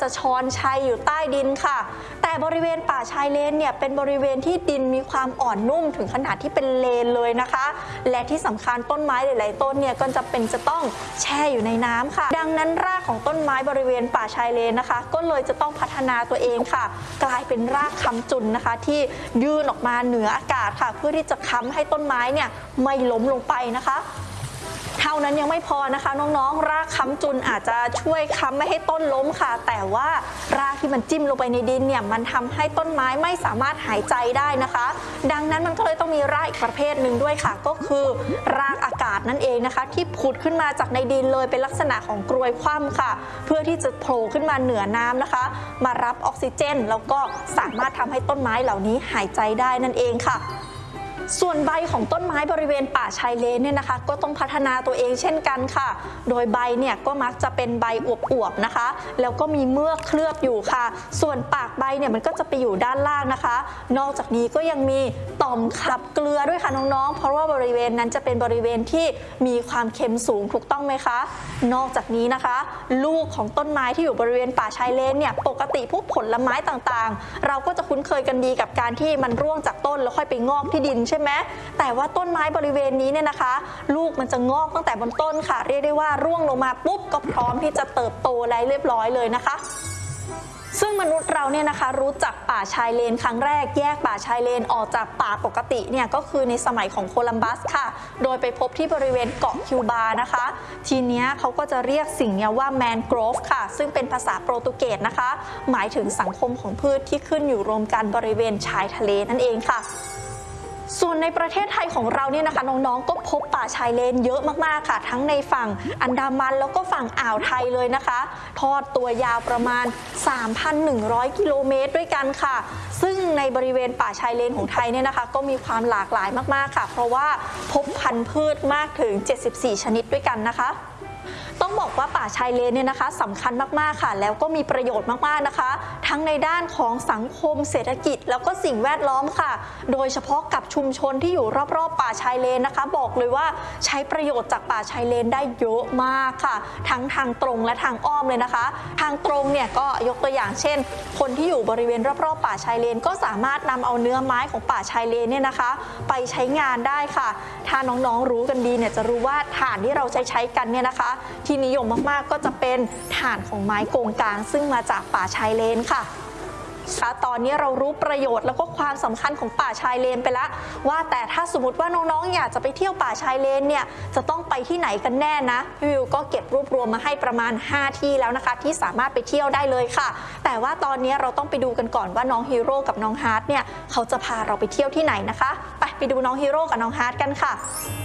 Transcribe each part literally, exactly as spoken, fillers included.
ชอนชัยอยู่ใต้ดินค่ะแต่บริเวณป่าชายเลนเนี่ยเป็นบริเวณที่ดินมีความอ่อนนุ่มถึงขนาดที่เป็นเลนเลยนะคะและที่สำคัญต้นไม้หลายๆต้นเนี่ยก็จะเป็นจะต้องแช่อยู่ในน้ำค่ะดังนั้นรากของต้นไม้บริเวณป่าชายเลนนะคะก็เลยจะต้องพัฒนาตัวเองค่ะกลายเป็นรากค้ำจุนนะคะที่ยื่นออกมาเหนืออากาศค่ะเพื่อที่จะค้ำให้ต้นไม้เนี่ยไม่ล้มลงไปนะคะเท่านั้นยังไม่พอนะคะน้องๆรากค้ำจุนอาจจะช่วยค้ำไม่ให้ต้นล้มค่ะแต่ว่ารากที่มันจิ้มลงไปในดินเนี่ยมันทำให้ต้นไม้ไม่สามารถหายใจได้นะคะดังนั้นมันก็เลยต้องมีรากอีกประเภทหนึ่งด้วยค่ะก็คือรากอากาศนั่นเองนะคะที่ผุดขึ้นมาจากในดินเลยเป็นลักษณะของกรวยคว่ำค่ะเพื่อที่จะโผล่ขึ้นมาเหนือน้ำนะคะมารับออกซิเจนแล้วก็สามารถทำให้ต้นไม้เหล่านี้หายใจได้นั่นเองค่ะส่วนใบของต้นไม้บริเวณป่าชายเลนเนี่ยนะคะก็ต้องพัฒนาตัวเองเช่นกันค่ะโดยใบเนี่ยก็มักจะเป็นใบอวบๆนะคะแล้วก็มีเมือกเคลือบอยู่ค่ะส่วนปากใบเนี่ยมันก็จะไปอยู่ด้านล่างนะคะนอกจากนี้ก็ยังมีต่อมขับเกลือด้วยค่ะน้องๆเพราะว่าบริเวณนั้นจะเป็นบริเวณที่มีความเค็มสูงถูกต้องไหมคะนอกจากนี้นะคะลูกของต้นไม้ที่อยู่บริเวณป่าชายเลนเนี่ยปกติพวกผลไม้ต่างๆเราก็จะคุ้นเคยกันดีกับการที่มันร่วงจากต้นแล้วค่อยไปงอกที่ดินใช่ไหมแต่ว่าต้นไม้บริเวณนี้เนี่ยนะคะลูกมันจะงอกตั้งแต่บนต้นค่ะเรียกได้ว่าร่วงลงมาปุ๊บก็พร้อมที่จะเติบโตได้เรียบร้อยเลยนะคะซึ่งมนุษย์เราเนี่ยนะคะรู้จักป่าชายเลนครั้งแรกแยกป่าชายเลนออกจากป่าปกติเนี่ยก็คือในสมัยของโคลัมบัสค่ะโดยไปพบที่บริเวณเกาะคิวบานะคะทีนี้เขาก็จะเรียกสิ่งนี้ว่าแมนโกรฟค่ะซึ่งเป็นภาษาโปรตุเกสนะคะหมายถึงสังคมของพืชที่ขึ้นอยู่รวมกันบริเวณชายทะเลนั่นเองค่ะส่วนในประเทศไทยของเราเนี่ยนะคะน้องๆก็พบป่าชายเลนเยอะมากๆค่ะทั้งในฝั่งอันดามันแล้วก็ฝั่งอ่าวไทยเลยนะคะทอดตัวยาวประมาณ สามพันหนึ่งร้อย กิโลเมตรด้วยกันค่ะซึ่งในบริเวณป่าชายเลนของไทยเนี่ยนะคะก็มีความหลากหลายมากๆค่ะเพราะว่าพบพันธุ์พืชมากถึงเจ็ดสิบสี่ชนิดด้วยกันนะคะต้องบอกว่าป่าชายเลนเนี่ยนะคะสำคัญมากๆค่ะแล้วก็มีประโยชน์มากๆนะคะทั้งในด้านของสังคมเศรษฐกิจแล้วก็สิ่งแวดล้อมค่ะโดยเฉพาะกับชุมชนที่อยู่รอบๆป่าชายเลนนะคะบอกเลยว่าใช้ประโยชน์จากป่าชายเลนได้เยอะมากค่ะทั้งทางตรงและทางอ้อมเลยนะคะทางตรงเนี่ยก็ยกตัวอย่างเช่นคนที่อยู่บริเวณรอบๆป่าชายเลนก็สามารถนำเอาเนื้อไม้ของป่าชายเลนเนี่ยนะคะไปใช้งานได้ค่ะถ้าน้องๆรู้กันดีเนี่ยจะรู้ว่าถ่านที่เราใช้ใช้กันเนี่ยนะคะที่นิยมมากๆก็จะเป็นถ่านของไม้โกงกางซึ่งมาจากป่าชายเลนค่ะตอนนี้เรารู้ประโยชน์แล้วก็ความสำคัญของป่าชายเลนไปแล้วว่าแต่ถ้าสมมติว่าน้องๆอยากจะไปเที่ยวป่าชายเลนเนี่ยจะต้องไปที่ไหนกันแน่นะวิวก็เก็บรวบรวมมาให้ประมาณห้าที่แล้วนะคะที่สามารถไปเที่ยวได้เลยค่ะแต่ว่าตอนนี้เราต้องไปดูกันก่อนว่าน้องฮีโร่กับน้องฮาร์ทเนี่ยเขาจะพาเราไปเที่ยวที่ไหนนะคะไปไปดูน้องฮีโร่กับน้องฮาร์ทกันค่ะ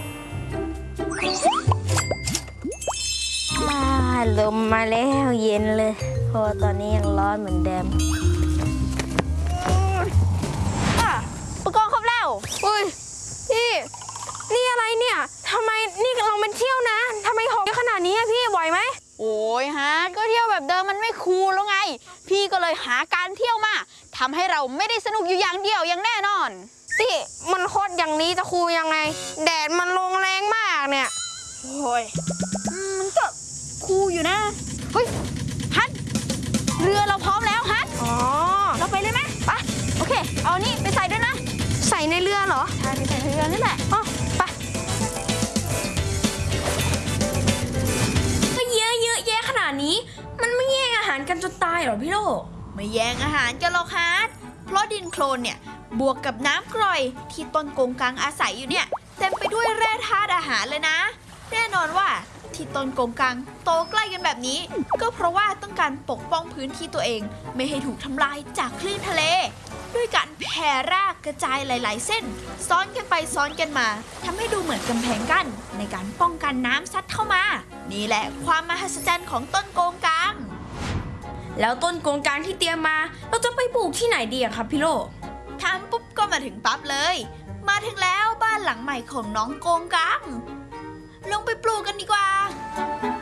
ลมมาแล้วเย็นเลยเพราะตอนนี้ยังร้อนเหมือนเดิมอุปกรณ์ครบแล้วอุ้ยพี่นี่อะไรเนี่ยทำไมนี่เราเป็นเที่ยวนะทำไมหกเยอะขนาดนี้พี่ไหวไหมโอ้ยฮะก็เที่ยวแบบเดิมมันไม่คูลแล้วไงพี่ก็เลยหาการเที่ยวมาทำให้เราไม่ได้สนุกอยู่อย่างเดียวอย่างแน่นอนพี่มันโคตรอย่างนี้จะคูลยังไงแดดมันลงแรงมากเนี่ยโอ้ยมันก็คูลอยู่นะเฮ้ยฮัทเรือเราพร้อมแล้วฮัทอ๋อเราไปเลยไหมไปโอเคเอานี่ไปใส่ด้วยนะใส่ในเรือเหรอใช่ไปใส่ในเรือนี่แหละอ๋อไปก็เยอะเยอะแยะขนาดนี้มันไม่แย่งอาหารกันจนตายหรอพี่โลไม่แย่งอาหารกันหรอกฮัทเพราะดินโคลนเนี่ยบวกกับน้ำกร่อยที่ต้นโกงกางอาศัยอยู่เนี่ยเต็มไปด้วยแร่ธาตุอาหารเลยนะแน่นอนว่าที่ต้นโกงกางโตใกล้กันแบบนี้ก็เพราะว่าต้องการปกป้องพื้นที่ตัวเองไม่ให้ถูกทำลายจากคลื่นทะเลด้วยการแผ่รากกระจายหลายๆเส้นซ้อนกันไปซ้อนกันมาทำให้ดูเหมือนกำแพงกั้นในการป้องกันน้ำซัดเข้ามานี่แหละความมหัศจรรย์ของต้นโกงกางแล้วต้นโกงกางที่เตรียมมาเราจะไปปลูกที่ไหนดีอะครับพี่โลทำปุ๊บก็มาถึงปั๊บเลยมาถึงแล้วบ้านหลังใหม่ของน้องโกงกางลงไปปลูกกันดีกว่า